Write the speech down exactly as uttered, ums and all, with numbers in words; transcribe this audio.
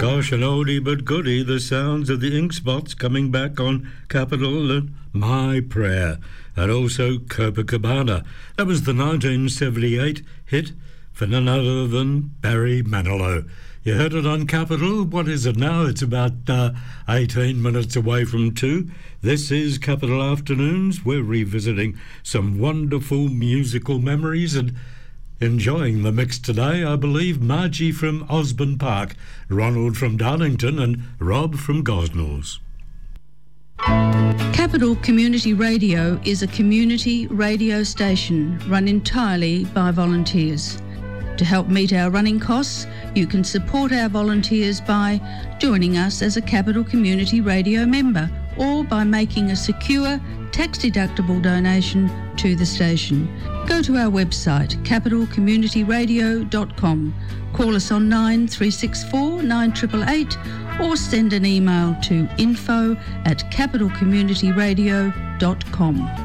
Gosh, an oldie but goodie, the sounds of the Ink Spots coming back on Capital and My Prayer, and also Copacabana. That was the nineteen seventy-eight hit for none other than Barry Manilow. You heard it on Capital. What is it now? It's about uh, eighteen minutes away from two. This is Capital Afternoons. We're revisiting some wonderful musical memories and enjoying the mix today, I believe, Margie from Osborne Park, Ronald from Darlington and Rob from Gosnells. Capital Community Radio is a community radio station run entirely by volunteers. To help meet our running costs, you can support our volunteers by joining us as a Capital Community Radio member or by making a secure, tax-deductible donation to the station. Go to our website, capital community radio dot com. Call us on nine three six four nine eight eight eight or send an email to info at capital community radio dot com.